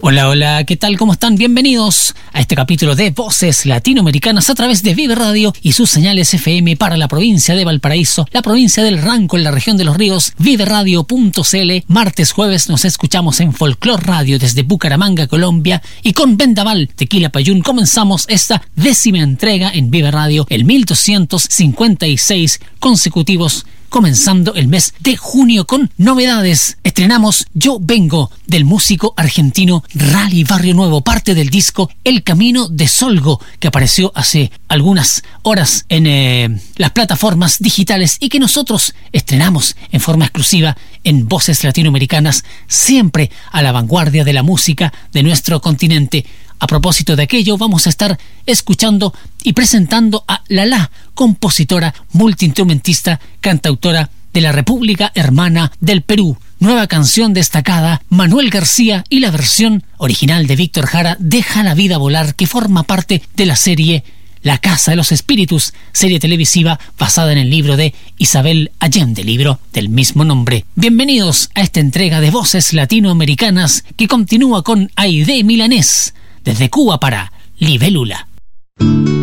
Hola, hola, ¿qué tal? ¿Cómo están? Bienvenidos a este capítulo de Voces Latinoamericanas a través de Vive Radio y sus señales FM para la provincia de Valparaíso, la provincia del Ranco en la región de Los Ríos, viveradio.cl. Martes, jueves nos escuchamos en Folclor Radio desde Bucaramanga, Colombia, y con Vendaval de Quilapayún comenzamos esta 10ª entrega en Vive Radio, el 1256 consecutivos, comenzando el mes de junio con novedades. Estrenamos Yo Vengo, del músico argentino Rally Barrio Nuevo, parte del disco El Camino de Solgo, que apareció hace algunas horas en las plataformas digitales y que nosotros estrenamos en forma exclusiva en Voces Latinoamericanas, siempre a la vanguardia de la música de nuestro continente. A propósito de aquello, vamos a estar escuchando y presentando a Lala, compositora, multiinstrumentista, cantautora de la República Hermana del Perú. Nueva canción destacada, Manuel García y la versión original de Víctor Jara, Deja la vida volar, que forma parte de la serie La Casa de los Espíritus, serie televisiva basada en el libro de Isabel Allende, libro del mismo nombre. Bienvenidos a esta entrega de Voces Latinoamericanas que continúa con Aide Milanés, desde Cuba para Libélula.